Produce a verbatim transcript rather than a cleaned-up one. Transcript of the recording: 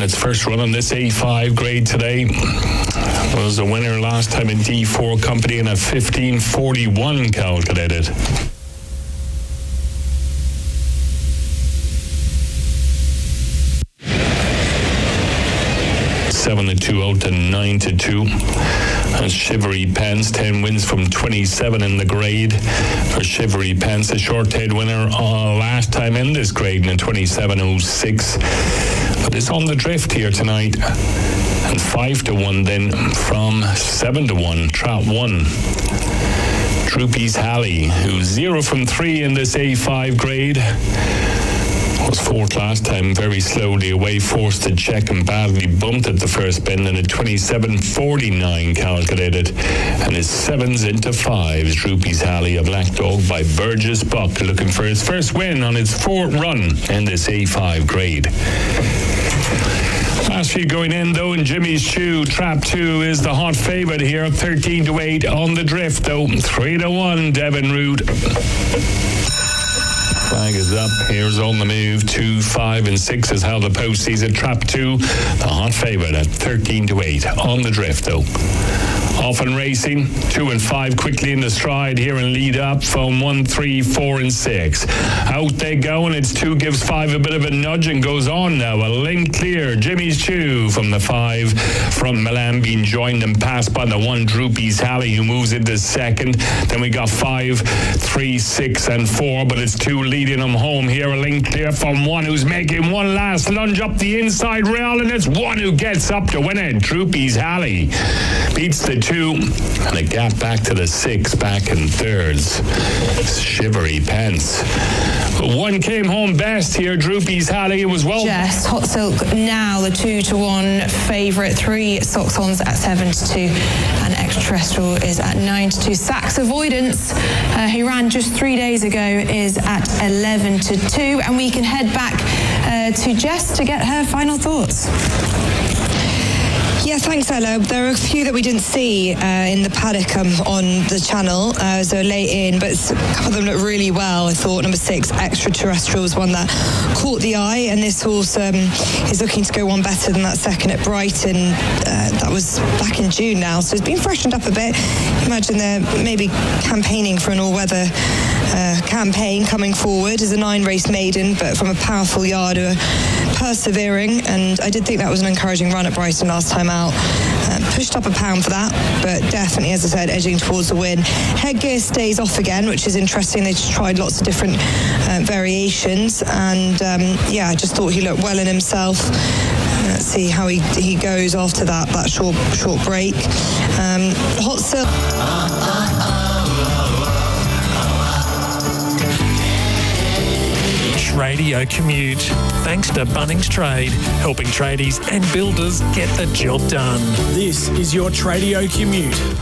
its first run on this A five grade today. Was a winner last time in D four company in a fifteen forty-one calculated. seven to two out to nine to two. And Shivery Pants, ten wins from twenty-seven in the grade. For Shivery Pants, a short-tailed winner uh, last time in this grade in a twenty-seven oh six. But it's on the drift here tonight. And five to one then from seven to one, Trap one. Droopy's Halley, who's zero from three in this A five grade. Was fourth last time, very slowly away, forced to check and badly bumped at the first bend in a twenty-seven forty-nine calculated. And his sevens into fives. Droopy's Halley, a black dog by Burgess Buck, looking for his first win on its fourth run in this A five grade. Last few going in though, and Jimmy's Chew, Trap two is the hot favourite here, thirteen to eight on the drift though, three to one, Devin Root. Flag is up. Here's on the move. Two, five, and six is how the post sees it. Trap two, the hot favourite at thirteen to eight on the drift though. Off and racing, two and five quickly in the stride here and lead up from one, three, four, and six. Out they go, and it's two gives five a bit of a nudge and goes on now. A link clear. Jimmy's Chew from the five from Milan being joined and passed by the one Droopy's Halley, who moves into second. Then we got five, three, six, and four, but it's two leading them home here. A link clear from one who's making one last lunge up the inside rail, and it's one who gets up to win it. Droopy's Halley beats the two, and a gap back to the six, back in thirds. Shivery Pants. But one came home best here. Droopy's Halley was well. Jess, Hot Silk now the two to one favourite. Three Socks Ons at seven to two, and Extraterrestrial is at nine to two. Sax Avoidance, uh, who ran just three days ago, is at eleven to two, and we can head back uh, to Jess to get her final thoughts. Yeah, thanks, Ella. There are a few that we didn't see uh, in the paddock um, on the channel, uh, so late in, but a couple of them looked really well. I thought number six, Extraterrestrial, was one that caught the eye, and this horse um, is looking to go one better than that second at Brighton. Uh, that was back in June now, so it's been freshened up a bit. Imagine they're maybe campaigning for an all-weather uh, campaign coming forward as a nine-race maiden, but from a powerful yard, uh, persevering, and I did think that was an encouraging run at Brighton last time out. Uh, pushed up a pound for that, but definitely, as I said, edging towards the win. Headgear stays off again, which is interesting. They just tried lots of different uh, variations, and um, yeah, I just thought he looked well in himself. Uh, let's see how he he goes after that that short short break. Um, Hot Silk. Radio Commute. Thanks to Bunnings Trade, helping tradies and builders get the job done. This is your Tradio Commute.